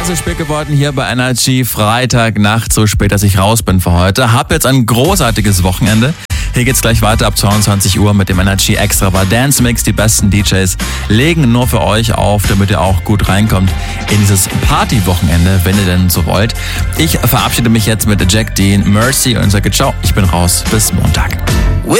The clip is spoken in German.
ist so spät geworden hier bei Energy. Freitagnacht, so spät, dass ich raus bin für heute. Hab jetzt ein großartiges Wochenende. Hier geht's gleich weiter ab 22 Uhr mit dem Energy Extra Bar Dance Mix. Die besten DJs legen nur für euch auf, damit ihr auch gut reinkommt in dieses Party-Wochenende, wenn ihr denn so wollt. Ich verabschiede mich jetzt mit Jack Dean, Mercy und sage ciao, ich bin raus. Bis Montag.